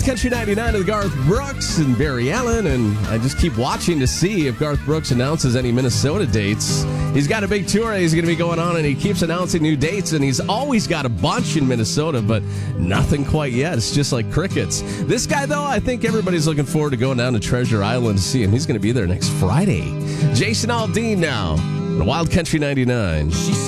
Country 99 with Garth Brooks and Barry Allen, and I just keep watching to see if Garth Brooks announces any Minnesota dates. He's got a big tour he's going to be going on, and he keeps announcing new dates, and he's always got a bunch in Minnesota, but nothing quite yet. It's just like crickets. This guy, though, I think everybody's looking forward to going down to Treasure Island to see him. He's going to be there next Friday. Jason Aldean now on Wild Country 99.